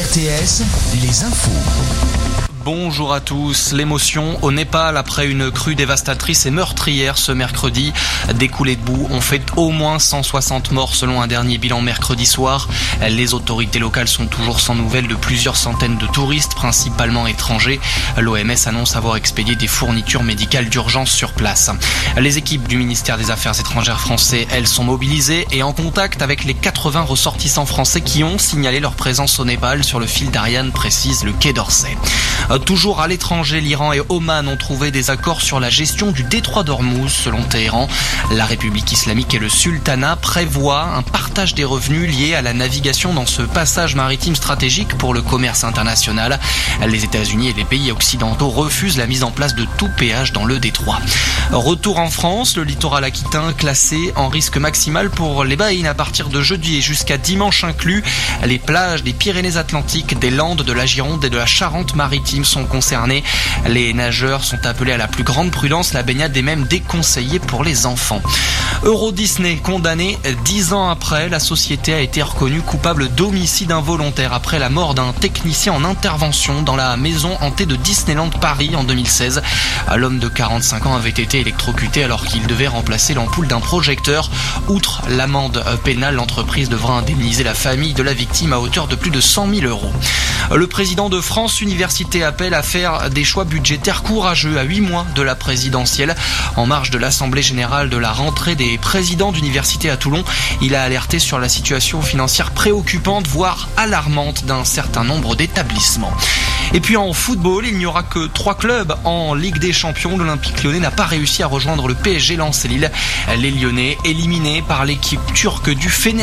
RTS, les infos. Bonjour à tous. L'émotion au Népal après une crue dévastatrice et meurtrière ce mercredi. Des coulées de boue ont fait au moins 160 morts selon un dernier bilan mercredi soir. Les autorités locales sont toujours sans nouvelles de plusieurs centaines de touristes, principalement étrangers. L'OMS annonce avoir expédié des fournitures médicales d'urgence sur place. Les équipes du ministère des Affaires étrangères français, elles, sont mobilisées et en contact avec les 80 ressortissants français qui ont signalé leur présence au Népal sur le fil d'Ariane, précise le Quai d'Orsay. Toujours à l'étranger, l'Iran et Oman ont trouvé des accords sur la gestion du détroit d'Ormuz. Selon Téhéran, la République islamique et le sultanat prévoient un partage des revenus liés à la navigation dans ce passage maritime stratégique pour le commerce international. Les États-Unis et les pays occidentaux refusent la mise en place de tout péage dans le détroit. Retour en France, le littoral aquitain classé en risque maximal pour les baïnes à partir de jeudi et jusqu'à dimanche inclus. Les plages des Pyrénées-Atlantiques, des Landes, de la Gironde et de la Charente-Maritime sont concernés. Les nageurs sont appelés à la plus grande prudence. La baignade est même déconseillée pour les enfants. Euro Disney condamné 10 ans après. La société a été reconnue coupable d'homicide involontaire après la mort d'un technicien en intervention dans la maison hantée de Disneyland Paris en 2016. L'homme de 45 ans avait été électrocuté alors qu'il devait remplacer l'ampoule d'un projecteur. Outre l'amende pénale, l'entreprise devra indemniser la famille de la victime à hauteur de plus de 100 000 euros. Le président de France Université appelle à faire des choix budgétaires courageux à 8 mois de la présidentielle. En marge de l'Assemblée générale de la rentrée des présidents d'université à Toulon, il a alerté sur la situation financière préoccupante, voire alarmante d'un certain nombre d'établissements. Et puis en football, il n'y aura que 3 clubs en Ligue des Champions. L'Olympique Lyonnais n'a pas réussi à rejoindre le PSG, Lens et Lille. Les Lyonnais éliminés par l'équipe turque du Fener.